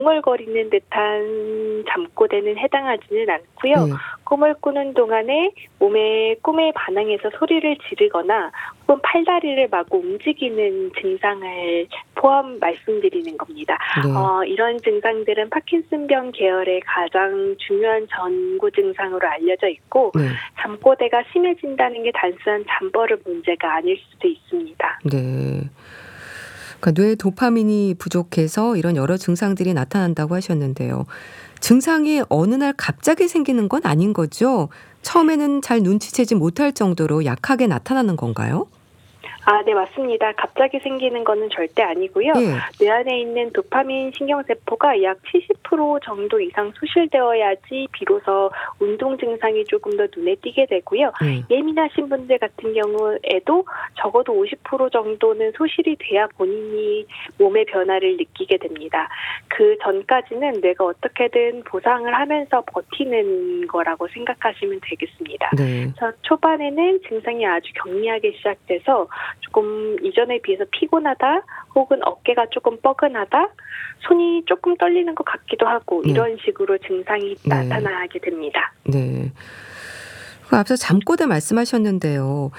웅얼거리는 듯한 잠꼬대는 해당하지는 않고요. 네. 꿈을 꾸는 동안에 꿈에 반항해서 소리를 지르거나 혹은 팔다리를 마구 움직이는 증상을 포함 말씀드리는 겁니다. 네. 이런 증상들은 파킨슨병 계열의 가장 중요한 전구 증상으로 알려져 있고 네. 잠꼬대가 심해진다는 게 단순한 잠버릇 문제가 아닐 수도 있습니다. 네. 그러니까 뇌 도파민이 부족해서 이런 여러 증상들이 나타난다고 하셨는데요. 증상이 어느 날 갑자기 생기는 건 아닌 거죠? 처음에는 잘 눈치채지 못할 정도로 약하게 나타나는 건가요? 네, 맞습니다. 갑자기 생기는 거는 절대 아니고요. 예. 뇌 안에 있는 도파민 신경세포가 약 70% 정도 이상 소실되어야지 비로소 운동 증상이 조금 더 눈에 띄게 되고요. 예민하신 분들 같은 경우에도 적어도 50% 정도는 소실이 돼야 본인이 몸의 변화를 느끼게 됩니다. 그 전까지는 뇌가 어떻게든 보상을 하면서 버티는 거라고 생각하시면 되겠습니다. 네. 그래서 초반에는 증상이 아주 경미하게 시작돼서 조금 이전에 비해서 피곤하다 혹은 어깨가 조금 뻐근하다 손이 조금 떨리는 것 같기도 하고 이런 식으로 증상이 나타나게 됩니다. 네. 앞서 잠꼬대 말씀하셨는데요.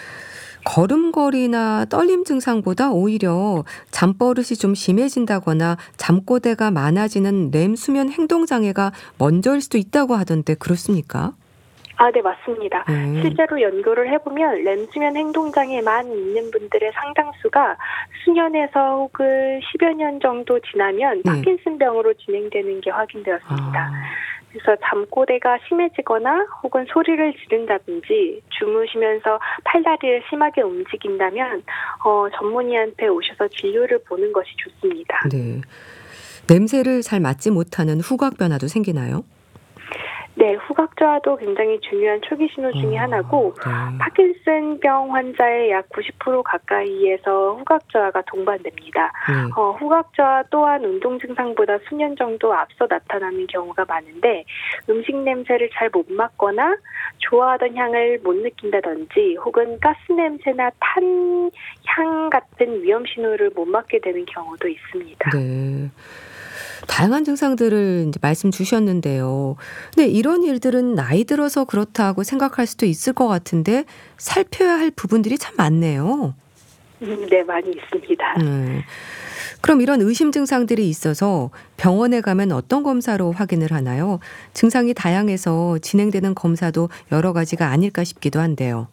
걸음걸이나 떨림 증상보다 오히려 잠버릇이 좀 심해진다거나 잠꼬대가 많아지는 렘 수면 행동 장애가 먼저일 수도 있다고 하던데 그렇습니까? 네, 맞습니다. 실제로 연구를 해보면 렘 수면 행동장애만 있는 분들의 상당수가 수년에서 혹은 10여 년 정도 지나면 파킨슨병으로 진행되는 게 확인되었습니다. 그래서 잠꼬대가 심해지거나 혹은 소리를 지른다든지 주무시면서 팔다리를 심하게 움직인다면 전문의한테 오셔서 진료를 보는 것이 좋습니다. 네. 냄새를 잘 맡지 못하는 후각 변화도 생기나요? 네, 후각저하도 굉장히 중요한 초기 신호 중에 하나고 파킨슨병 환자의 약 90% 가까이에서 후각저하가 동반됩니다. 후각저하 또한 운동 증상보다 수년 정도 앞서 나타나는 경우가 많은데 음식 냄새를 잘 못 맡거나 좋아하던 향을 못 느낀다든지 혹은 가스 냄새나 탄 향 같은 위험 신호를 못 맡게 되는 경우도 있습니다. 네. 다양한 증상들을 이제 말씀 주셨는데요. 근데 이런 일들은 나이 들어서 그렇다고 생각할 수도 있을 것 같은데 살펴야 할 부분들이 참 많네요. 네, 많이 있습니다. 그럼 이런 의심 증상들이 있어서 병원에 가면 어떤 검사로 확인을 하나요? 증상이 다양해서 진행되는 검사도 여러 가지가 아닐까 싶기도 한데요.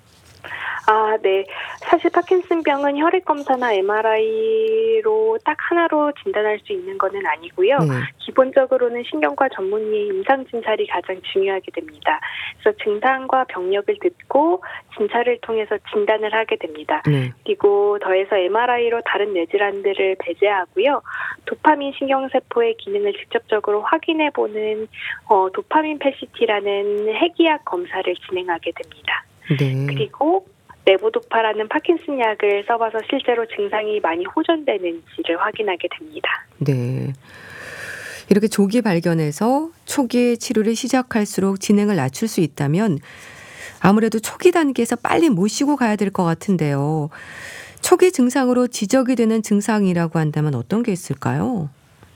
네. 사실 파킨슨병은 혈액검사나 MRI로 딱 하나로 진단할 수 있는 것은 아니고요. 기본적으로는 신경과 전문의의 임상진찰이 가장 중요하게 됩니다. 그래서 증상과 병력을 듣고 진찰을 통해서 진단을 하게 됩니다. 그리고 더해서 MRI로 다른 뇌질환들을 배제하고요. 도파민 신경세포의 기능을 직접적으로 확인해보는 도파민 PET라는 핵이학 검사를 진행하게 됩니다. 그리고 레보도파라는 파킨슨 약을 써봐서 실제로 증상이 많이 호전되는지를 확인하게 됩니다. 네. 이렇게 조기 발견해서 초기에 치료를 시작할수록 진행을 낮출 수 있다면 아무래도 초기 단계에서 빨리 모시고 가야 될 것 같은데요. 초기 증상으로 지적이 되는 증상이라고 한다면 어떤 게 있을까요?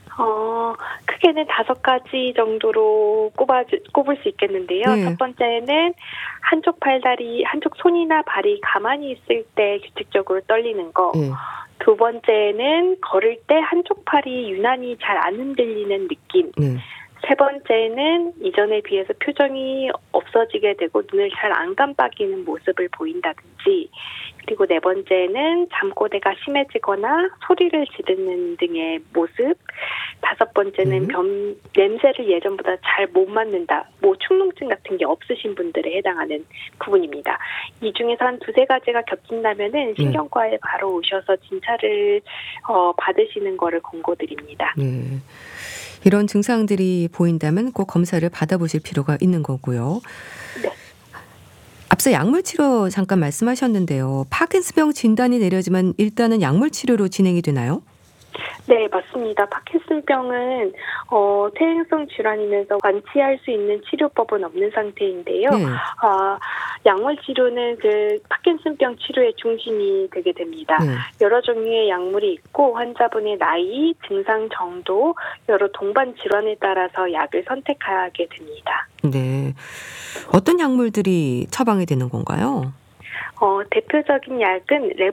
크게는 5가지 정도로 꼽을 수 있겠는데요. 첫 번째는 한쪽 팔다리, 한쪽 손이나 발이 가만히 있을 때 규칙적으로 떨리는 거. 두 번째는 걸을 때 한쪽 팔이 유난히 잘 안 흔들리는 느낌. 세 번째는 이전에 비해서 표정이 없어지게 되고 눈을 잘 안 깜빡이는 모습을 보인다든지 그리고 네 번째는 잠꼬대가 심해지거나 소리를 지르는 등의 모습 다섯 번째는 냄새를 예전보다 잘 못 맡는다. 축농증 같은 게 없으신 분들에 해당하는 부분입니다. 이 중에서 한 2-3가지가 겹친다면은 신경과에 바로 오셔서 진찰을 받으시는 거를 권고드립니다. 이런 증상들이 보인다면 꼭 검사를 받아보실 필요가 있는 거고요. 앞서 약물 치료 잠깐 말씀하셨는데요. 파킨슨병 진단이 내려지면 일단은 약물 치료로 진행이 되나요? 네, 맞습니다. 파킨슨병은 퇴행성 질환이면서 완치할 수 있는 치료법은 없는 상태인데요. 약물 치료는 그 파킨슨병 치료의 중심이 되게 됩니다. 여러 종류의 약물이 있고 환자분의 나이, 증상 정도, 여러 동반 질환에 따라서 약을 선택하게 됩니다. 네. 어떤 약물들이 처방이 되는 건가요? 대표적인 약은